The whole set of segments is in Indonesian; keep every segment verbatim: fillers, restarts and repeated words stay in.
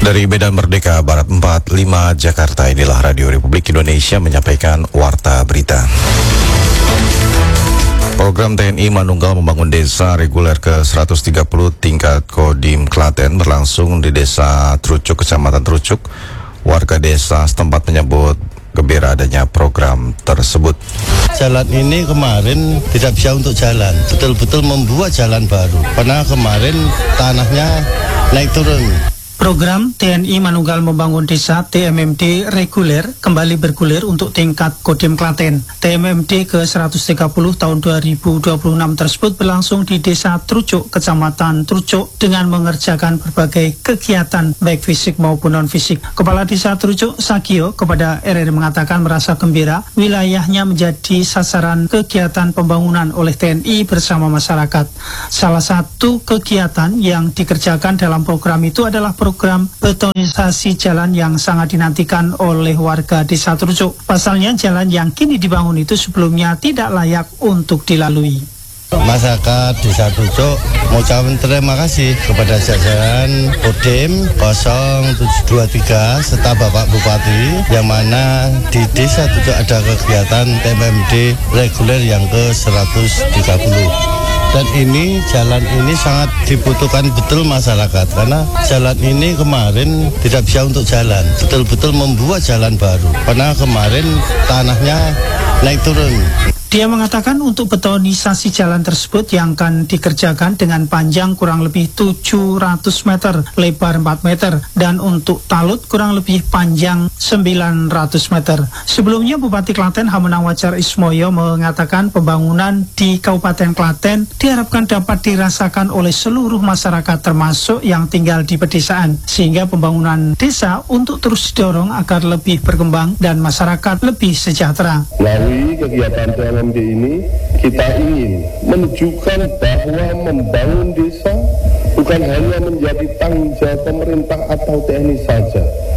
Dari Medan Merdeka Barat empat puluh lima Jakarta, inilah Radio Republik Indonesia menyampaikan Warta Berita. Program T N I Manunggal membangun desa reguler ke seratus tiga puluh tingkat Kodim Klaten berlangsung di Desa Trucuk, Kecamatan Trucuk. Warga desa setempat menyebut gembira adanya program tersebut. Jalan ini kemarin tidak bisa untuk jalan, betul-betul membuat jalan baru. Karena kemarin tanahnya naik turun. Program T N I Manunggal Membangun Desa T M M D reguler kembali bergulir untuk tingkat Kodim Klaten. T M M D ke seratus tiga puluh tahun dua ribu dua puluh enam tersebut berlangsung di Desa Trucuk, Kecamatan Trucuk dengan mengerjakan berbagai kegiatan baik fisik maupun non-fisik. Kepala Desa Trucuk, Sakio, kepada R R mengatakan merasa gembira wilayahnya menjadi sasaran kegiatan pembangunan oleh T N I bersama masyarakat. Salah satu kegiatan yang dikerjakan dalam program itu adalah program betonisasi jalan yang sangat dinantikan oleh warga Desa Trucuk. Pasalnya jalan yang kini dibangun itu sebelumnya tidak layak untuk dilalui. Masyarakat Desa Trucuk mengucapkan terima kasih kepada jajaran Kodim nol tujuh dua tiga serta Bapak Bupati, yang mana di Desa Trucuk ada kegiatan T M M D reguler yang ke seratus tiga puluh. Dan ini, jalan ini sangat dibutuhkan betul masyarakat, karena jalan ini kemarin tidak bisa untuk jalan, betul-betul membuat jalan baru. Karena kemarin tanahnya naik turun. Dia mengatakan untuk betonisasi jalan tersebut yang akan dikerjakan dengan panjang kurang lebih tujuh ratus meter, lebar empat meter, dan untuk talut kurang lebih panjang sembilan ratus meter. Sebelumnya Bupati Klaten Hamenang Wajar Ismoyo mengatakan pembangunan di Kabupaten Klaten diharapkan dapat dirasakan oleh seluruh masyarakat termasuk yang tinggal di pedesaan, sehingga pembangunan desa untuk terus didorong agar lebih berkembang dan masyarakat lebih sejahtera. Melalui kegiatan T M M D ini kita ingin menunjukkan bahwa membangun desa bukan hanya menjadi tanggung jawab pemerintah atau T N I saja,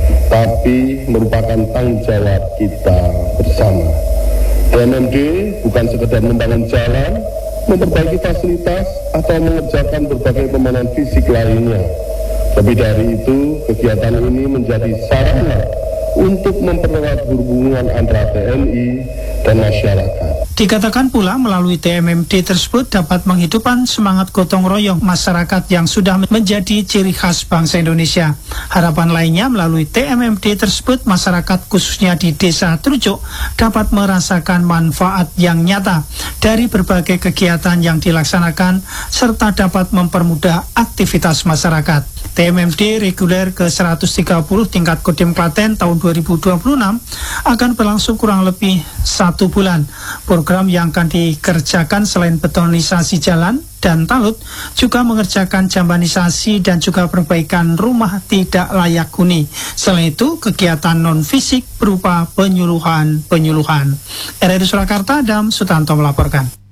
tapi merupakan tanggung jawab kita bersama. T M M D bukan sekedar membangun jalan, memperbaiki fasilitas, atau mengerjakan berbagai pembangunan fisik lainnya. Lebih dari itu, kegiatan ini menjadi sarana untuk mempererat hubungan antara T N I dan masyarakat. Dikatakan pula melalui T M M D tersebut dapat menghidupkan semangat gotong royong masyarakat yang sudah menjadi ciri khas bangsa Indonesia. Harapan lainnya melalui T M M D tersebut masyarakat khususnya di Desa Trucuk dapat merasakan manfaat yang nyata dari berbagai kegiatan yang dilaksanakan serta dapat mempermudah aktivitas masyarakat. T M M D reguler ke seratus tiga puluh tingkat Kodim Klaten tahun dua ribu dua puluh enam akan berlangsung kurang lebih satu bulan. Program yang akan dikerjakan selain betonisasi jalan dan talut, juga mengerjakan jambanisasi dan juga perbaikan rumah tidak layak huni. Selain itu, kegiatan non-fisik berupa penyuluhan-penyuluhan. R R I Surakarta, Adam Sutanto melaporkan.